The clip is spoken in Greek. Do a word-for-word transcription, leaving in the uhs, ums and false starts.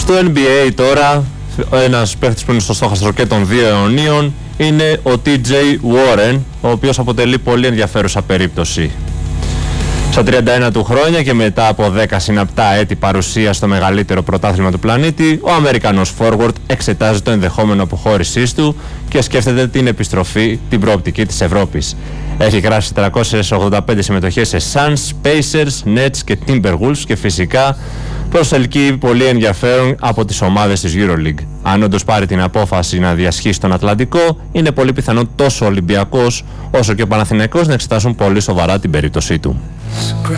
Στο N B A τώρα, ένας παίχτης που είναι στο στόχαστρο και των δύο αιωνίων είναι ο T J Warren, ο οποίος αποτελεί πολύ ενδιαφέρουσα περίπτωση. Στα τριάντα ένα του χρόνια και μετά από δέκα συναπτά έτη παρουσία στο μεγαλύτερο πρωτάθλημα του πλανήτη, ο Αμερικανός forward εξετάζει το ενδεχόμενο αποχώρησής του και σκέφτεται την επιστροφή, την προοπτική της Ευρώπης. Έχει γράψει τριακόσιες ογδόντα πέντε συμμετοχές σε Suns, Pacers, Nets και Timberwolves και φυσικά προσελκύει πολύ ενδιαφέρον από τις ομάδες της EuroLeague. Αν όντως πάρει την απόφαση να διασχίσει τον Ατλαντικό, είναι πολύ πιθανό τόσο ο Ολυμπιακός όσο και ο Παναθηναϊκός να εξετάσουν πολύ σοβαρά την περίπτωσή του.